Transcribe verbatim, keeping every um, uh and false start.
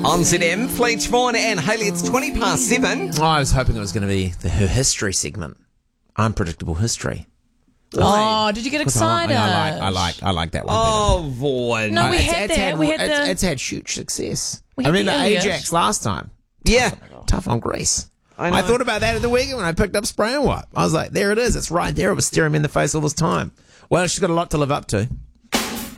On Z M, Fleetch Vaughan and Hayley, it's twenty past seven. Oh, I was hoping it was going to be the her history segment. Unpredictable history. Oh, did you get excited? I, I like, I like, I like that one. Oh, Vaughan. No, we It's- had it's that. Had, We had it's, the- it's had huge success. We I had the remember Elliot. Ajax last time. Yeah. Tough on Greece. I know. I thought about that at the weekend when I picked up spray and wipe. I was like, there it is. It's right there. It was staring me in the face all this time. Well, she's got a lot to live up to.